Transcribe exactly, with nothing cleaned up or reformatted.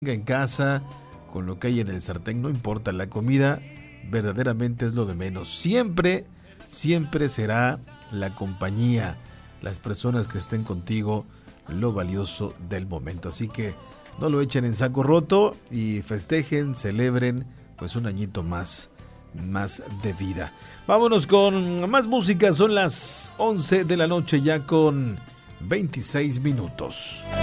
en casa, con lo que hay en el sartén, no importa, la comida verdaderamente es lo de menos. Siempre, siempre será la compañía, las personas que estén contigo, lo valioso del momento. Así que no lo echen en saco roto y festejen, celebren pues un añito más, más de vida. Vámonos con más música, son las once de la noche ya con veintiséis minutos.